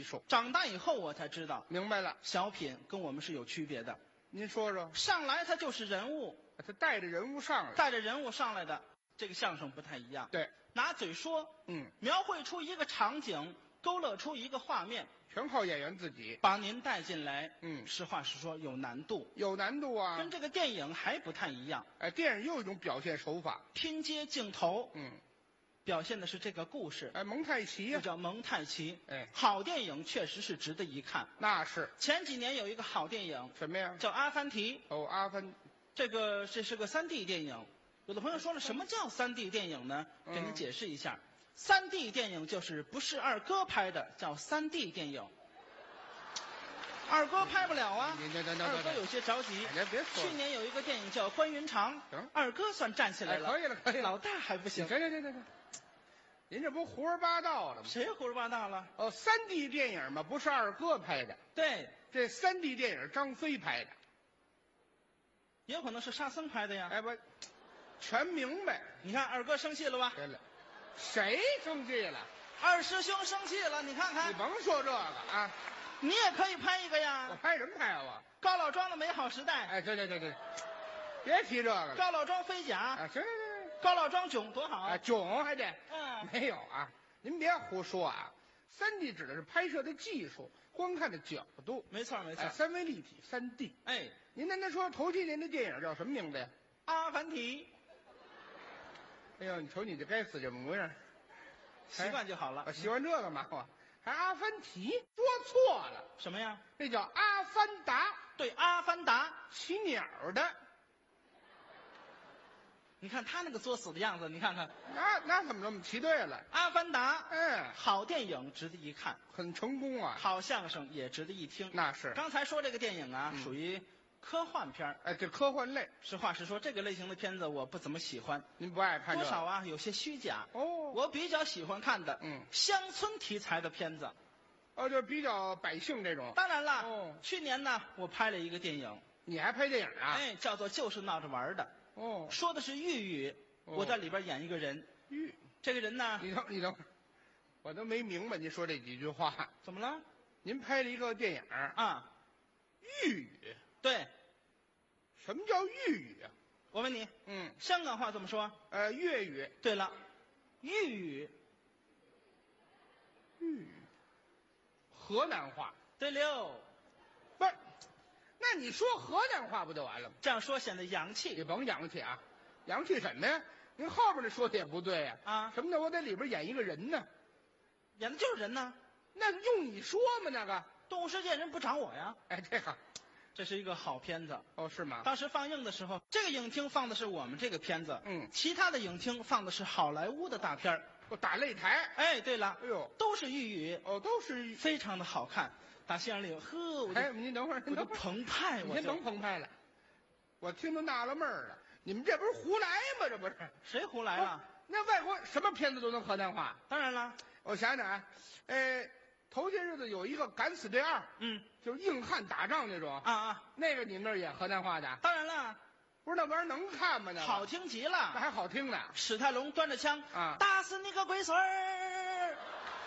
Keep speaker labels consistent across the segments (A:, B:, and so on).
A: 术。
B: 长大以后我才知道，
A: 明白了，
B: 小品跟我们是有区别的。
A: 您说说，
B: 上来它就是人物，
A: 他带着人物上来，
B: 带着人物上来的，这个相声不太一样。
A: 对，
B: 拿嘴说，描绘出一个场景，勾勒出一个画面，
A: 全靠演员自己，
B: 把您带进来。
A: 嗯，
B: 实话实说，有难度，
A: 有难度啊，
B: 跟这个电影还不太一样。
A: 哎，电影又有一种表现手法，
B: 拼接镜头，
A: 嗯，
B: 表现的是这个故事。
A: 哎，蒙太奇呀，
B: 这叫蒙太奇。
A: 哎，
B: 好电影确实是值得一看。
A: 那是
B: 前几年有一个好电影
A: 什么呀？
B: 叫《阿凡提》，
A: 哦，阿凡，
B: 这是个3D 电影。有的朋友说了，什么叫3D 电影呢？给您解释一下，3D 电影就是不是二哥拍的，叫3D 电影。二哥拍不了啊，二哥有些着急。
A: 别说了，
B: 去年有一个电影叫《关云长》，二哥算站起来了。
A: 可以了，可以了，
B: 老大还不行。
A: 行，您这不胡说八道了吗？
B: 谁胡说八道了？
A: 哦，3D 电影嘛，不是二哥拍的，
B: 对，
A: 这3D 电影张飞拍的，
B: 也有可能是沙僧拍的呀。
A: 哎不，全明白。
B: 你看二哥生气了吧？
A: 对了，谁生气了？
B: 二师兄生气了，你看看。
A: 你甭说这个啊，
B: 你也可以拍一个呀。
A: 我拍什么拍啊我？
B: 高老庄的美好时代。
A: 哎，对，别提这个了。
B: 高老庄飞甲。
A: 啊，行，
B: 高老庄囧多好
A: 啊，囧还得。
B: 嗯，
A: 没有啊，您别胡说啊。3D 指的是拍摄的技术，观看的角度。
B: 没错。
A: 三维立体3D。
B: 哎，
A: 您那说头些年的电影叫什么名字呀？
B: 阿凡提。
A: 哎呦，你瞅你这该死这模样，
B: 习惯就好了。
A: 我喜欢这个嘛，我还阿凡提，说错了。
B: 什么呀？
A: 那叫阿凡达。
B: 对，阿凡达，
A: 骑鸟的。
B: 你看他那个作死的样子，你看看。
A: 那怎么这么骑对了？
B: 阿凡达，好电影值得一看，
A: 很成功啊。
B: 好相声也值得一听。
A: 那是。
B: 刚才说这个电影啊，属于科幻片。
A: 哎，这科幻类。
B: 实话实说，这个类型的片子我不怎么喜欢。
A: 您不爱看？
B: 多少啊，有些虚假。
A: 哦。
B: 我比较喜欢看的，乡村题材的片子。
A: 哦，就比较百姓这种。
B: 当然了。
A: 哦。
B: 去年呢，我拍了一个电影。
A: 你还拍电影啊？
B: 哎，叫做《就是闹着玩的》。
A: 哦。
B: 说的是豫语。我在里边演一个人。这个人呢？
A: 你等会儿，我都没明白您说这几句话。
B: 怎么了？
A: 您拍了一个电影
B: 啊？
A: 豫语。
B: 对。
A: 什么叫豫语啊？
B: 我问你。香港话怎么说？
A: 粤语。
B: 对了，豫语。
A: 豫语。河南话。
B: 对溜。
A: 不是，那你说河南话不就完了吗？
B: 这样说显得洋气。
A: 你甭洋气啊，洋气什么呀？您后边的说的也不对呀。
B: 啊？
A: 什么叫我在里边演一个人呢？
B: 演的就是人呢。
A: 那用你说吗？那个
B: 动物世界人不找我呀。
A: 哎，这个，
B: 这是一个好片子。
A: 哦，是吗？
B: 当时放映的时候，这个影厅放的是我们这个片子，其他的影厅放的是好莱坞的大片儿。
A: 我打擂台。
B: 哎，对了，
A: 哎呦，
B: 都是豫语。
A: 哦，都是
B: 非常的好看。打戏院里，呵，
A: 哎，您等会儿，
B: 我就澎湃，
A: 您甭澎湃了，我听都纳了闷儿了。你们这不是胡来吗？这不是？
B: 谁胡来了？
A: 那外国什么片子都能河南话？
B: 当然了。
A: 我想想啊，头些日子有一个《敢死队2》，就是硬汉打仗那种
B: 啊，
A: 那个你们那儿演河南话的？
B: 当然了。
A: 不是那玩意儿能看吗？那
B: 好听极了。
A: 那还好听呢。
B: 史泰龙端着枪
A: 啊，
B: 打死你个龟孙儿！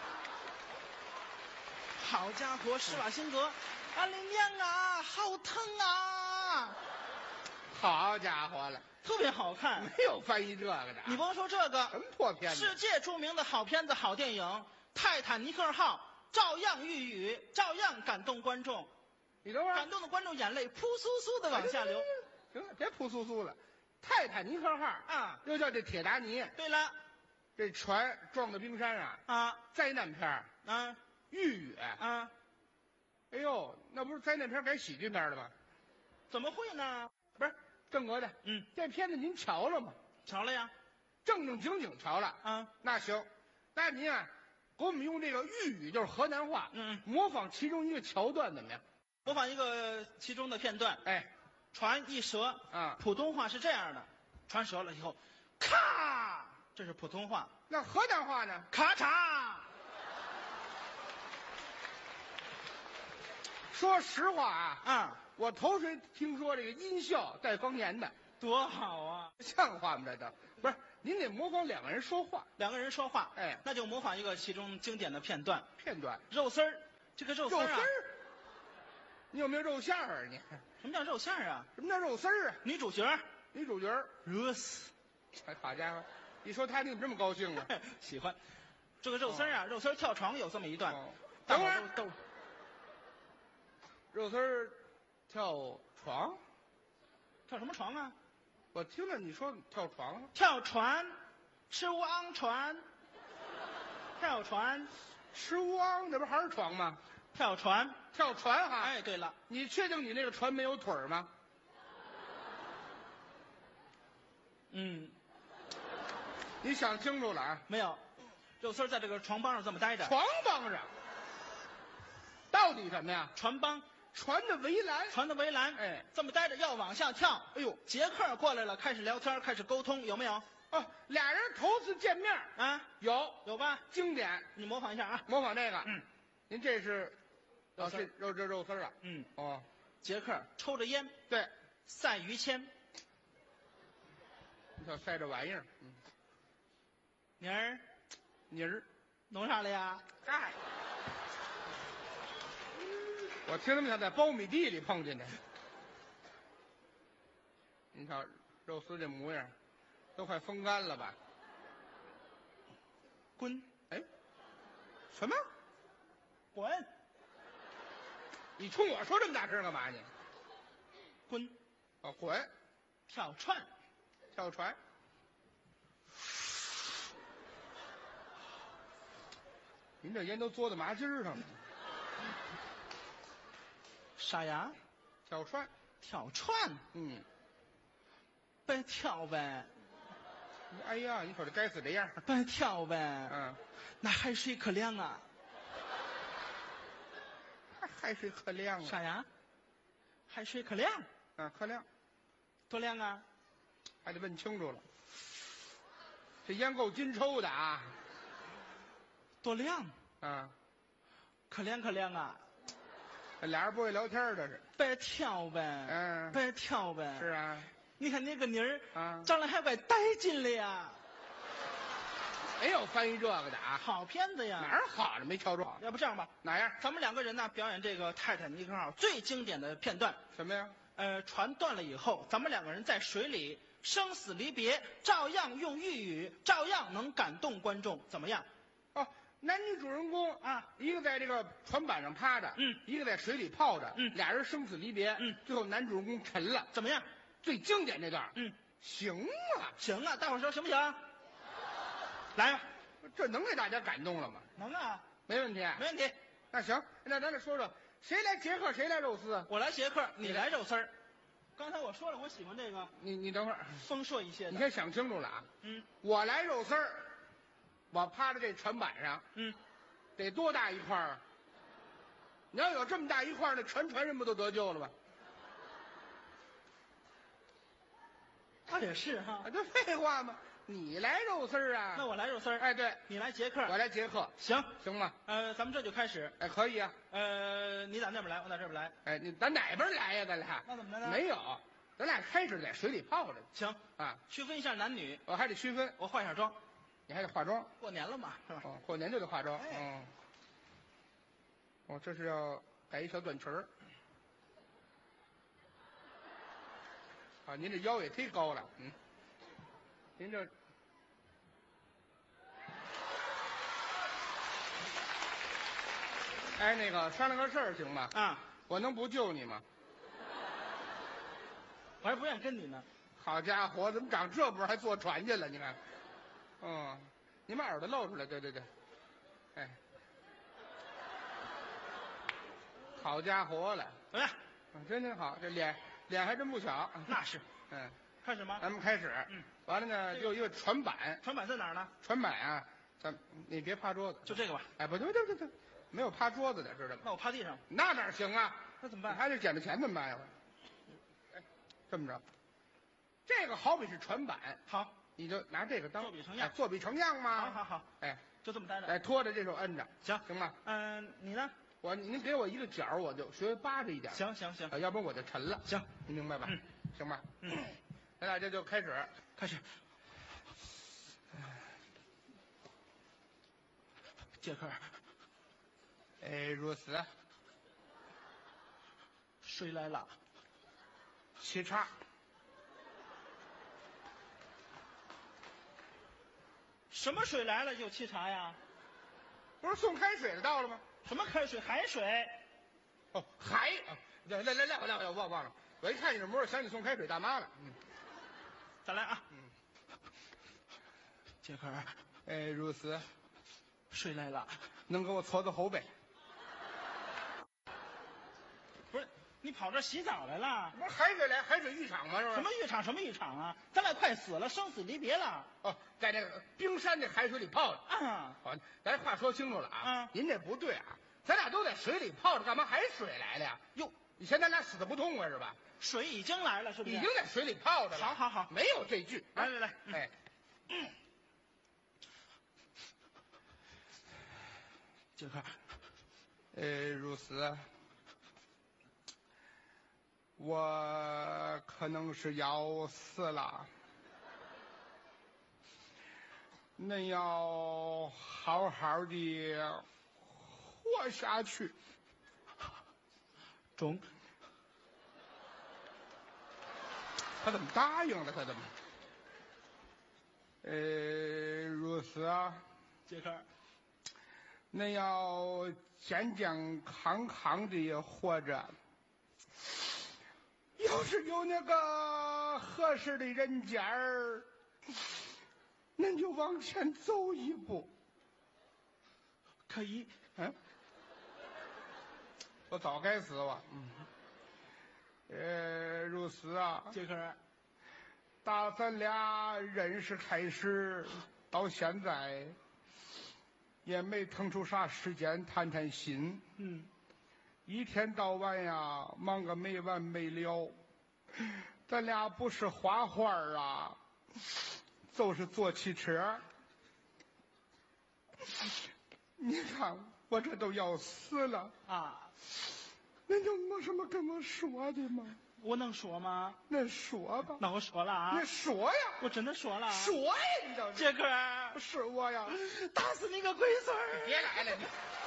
B: 好家伙，施瓦辛格，俺的娘啊，好疼啊！
A: 好家伙了，
B: 特别好看。
A: 没有翻译这个的。
B: 你甭说这个，
A: 什么破片子？
B: 世界著名的好片子、好电影《泰坦尼克号》照样豫语，照样感动观众。
A: 你等会儿，
B: 感动的观众眼泪扑簌簌的往下流。
A: 行了，别扑簌簌了。泰坦尼克号
B: 啊，
A: 又叫这铁达尼。
B: 对了，
A: 这船撞到冰山
B: 啊，
A: 灾难片
B: 啊，
A: 豫语
B: 啊。
A: 哎呦，那不是灾难片改喜剧片了吗？
B: 怎么会呢？
A: 不是正格的。这片子您瞧了吗？
B: 瞧了呀，
A: 正正经经瞧了
B: 啊。
A: 那行，那您啊，给我们用这个豫语，就是河南话，模仿其中一个桥段怎么样？
B: 模仿一个其中的片段。
A: 哎，
B: 船一折
A: 啊，
B: 普通话是这样的，船折了以后，咔，这是普通话。
A: 那河南话呢？
B: 咔嚓。
A: 说实话
B: 啊，
A: 我头回听说这个音效带方言的，
B: 多好啊！
A: 像话吗？这都不是，您得模仿两个人说话。
B: 两个人说话，
A: 哎，
B: 那就模仿一个其中经典的片段。
A: 片段，
B: 肉丝儿这个肉丝啊，
A: 你有没有肉馅儿啊？你
B: 什么叫肉馅儿啊？
A: 什么叫肉丝儿啊？
B: 女主角
A: 女主角
B: 热死，
A: 哎，好家伙，一说他你怎么这么高兴啊？
B: 喜欢。这个肉丝啊，肉丝跳床有这么一段，
A: 等会儿
B: 大伙都
A: 肉丝跳床，
B: 跳什么床啊？
A: 我听了你说跳床，
B: 跳船，吃汪船，跳船，
A: 吃汪，那不还是床吗？
B: 跳船，
A: 跳船哈。
B: 哎，对了，
A: 你确定你那个船没有腿儿吗？
B: 嗯，
A: 你想清楚了啊！
B: 没有，肉丝在这个床帮上这么待着。
A: 床帮上，到底什么呀？
B: 船帮，
A: 船的围栏，
B: 船的围栏，
A: 哎，
B: 这么待着要往下跳。
A: 哎呦，
B: 杰克过来了，开始聊天，开始沟通，有没有？
A: 哦，俩人头次见面
B: 啊，
A: 有
B: 吧？
A: 经典，
B: 你模仿一下啊。
A: 模仿这个。
B: 嗯，
A: 您这是
B: 肉丝儿
A: 这肉丝儿啊？
B: 嗯，
A: 哦，
B: 杰克抽着烟，
A: 对，
B: 赛于谦。
A: 你瞧晒这玩意儿，
B: 妮儿，
A: 泥儿，
B: 弄啥了呀？
A: 哎，我听他们想在苞米地里碰见的。你瞧肉丝这模样，都快风干了吧？
B: 滚！
A: 哎，什么？
B: 滚！
A: 你冲我说这么大声干嘛你？
B: 滚！
A: 哦，滚！
B: 跳船，
A: 跳船。您这烟都嘬到麻筋儿上了。
B: 啥呀？
A: 跳船。
B: 跳船，
A: 嗯。
B: 别跳呗，
A: 哎呀，你瞅这该死这样。
B: 别跳呗。
A: 嗯。
B: 那海水可凉啊。
A: 海水可凉啊。
B: 啥呀？海水可凉。
A: 啊，可凉。
B: 多凉啊？
A: 还得问清楚了。这烟够金抽的啊。
B: 多凉。
A: 啊。
B: 可凉可凉啊。
A: 这俩人不会聊天的是。
B: 别跳呗。
A: 嗯。
B: 别跳呗。
A: 是啊。
B: 你看那个妮儿
A: 啊，
B: 长得还怪带劲的呀。
A: 没有翻译这个的啊。
B: 好片子呀。
A: 哪儿好了没瞧着？
B: 要不这样吧？
A: 哪样？ 咱
B: 们两个人呢表演这个泰坦尼克号最经典的片段。
A: 什么呀？
B: 船断了以后，咱们两个人在水里生死离别，照样用豫语，照样能感动观众，怎么样？
A: 哦，男女主人公
B: 啊，
A: 一个在这个船板上趴着，一个在水里泡着，俩人生死离别，最后男主人公沉了，
B: 怎么样？
A: 最经典这段，行啊，
B: 行啊，大伙儿说行不行？来吧，
A: 这能给大家感动了吗？
B: 能啊，
A: 没问题，
B: 没问题。
A: 那行，那咱得说说，谁来杰克，谁来肉丝？
B: 我来杰克，你来肉丝儿。刚才我说了，我喜欢这个。
A: 你等会儿，
B: 丰硕一些的。
A: 你先想清楚了啊。我来肉丝儿，我趴在这船板上，得多大一块儿？你要有这么大一块儿，那全船人不都得救了吧？
B: 他也是哈。
A: 这废话吗？你来肉丝儿啊？
B: 那我来肉丝儿。
A: 哎，对，
B: 你来杰克，
A: 我来杰克。
B: 行
A: 吗？
B: 咱们这就开始。
A: 哎，可以啊。
B: 你打那边来，我打这边来。
A: 哎，咱哪边来呀？咱俩？
B: 那怎么的呢？
A: 没有，咱俩开始在水里泡着。
B: 行
A: 啊，
B: 区分一下男女。
A: 我还得区分。
B: 我化一下妆。
A: 你还得化妆。
B: 过年了嘛，是吧？
A: 哦，过年就得化妆。哦，这是要改一小短裙儿。啊，您这腰也忒高了，您这，哎，那个商量个事儿行吗？
B: 啊，
A: 我能不救你吗？
B: 我还不愿意跟你呢。
A: 好家伙，怎么长这波还坐船去了？你看，你把耳朵露出来，对，哎，好家伙了，
B: 怎么样？
A: 真挺好，这脸还真不小。
B: 那是，开始吗？
A: 咱们开始。完了呢，就一个船板。
B: 船板在哪儿呢？
A: 船板啊，你别趴桌子。
B: 就这个吧。
A: 哎，不对，没有趴桌子的，知道吗？
B: 那我趴地上。
A: 那哪行啊？
B: 那怎么办？
A: 还得捡着钱怎么办呀？哎，这么着，这个好比是船板。
B: 好，
A: 你就拿这个当
B: 作比成样。
A: 作比成样吗？
B: 好。
A: 哎，
B: 就这么待着。
A: 哎，拖着这手摁着。行吗？
B: 你呢？
A: 您给我一个角，我就学扒着一点。
B: 行，
A: 要不然我就沉了。
B: 行，
A: 你明白吧？行吧。咱俩这就开始。
B: 杰克，
A: 如此。
B: 水来了。
A: 沏茶。
B: 什么水来了就沏茶呀？
A: 不是送开水的到了吗？
B: 什么开水？海水。
A: 哦，海。来，我忘了。我一看你这模样，想起送开水大妈了。
B: 再来啊。杰克。
A: 如此。
B: 水来了。
A: 能给我搓搓后背？
B: 不是，你跑这洗澡来了？
A: 不是海水来，海水浴场吗？是不是？
B: 什么浴场？什么浴场啊？咱俩快死了，生死离别了。
A: 哦，在这个冰山的海水里泡着。
B: 啊。
A: 好，咱话说清楚了啊。您这不对啊，咱俩都在水里泡着，干嘛海水来了呀？
B: 哟，
A: 以前咱俩死的不痛快是吧？
B: 水已经来了，是不是？
A: 已经在水里泡着了。
B: 好，
A: 没有这句。
B: 来，
A: 哎。
B: 杰克。
A: 如此。我可能是要死了，恁要好好的活下去。
B: 中。
A: 他怎么答应了？他怎么？如此啊。
B: 杰克。
A: 恁要健健康康的活着。要是有那个合适的人家儿，恁就往前走一步。
B: 可以。
A: 我早该死了。如此啊。
B: 杰克。
A: 打咱俩认识开始到现在，也没腾出啥时间谈谈心。一天到晚呀，忙个没完没了。咱俩不是画画啊，就是坐汽车。你看我这都要死了
B: 啊！
A: 恁就没什么跟我说的吗？
B: 我能说吗？
A: 恁说吧。
B: 那我说了啊。
A: 你说呀！
B: 我真的说了。
A: 说呀！你倒是。
B: 杰克。
A: 是我呀！
B: 打死你个龟孙儿！
A: 别来了你。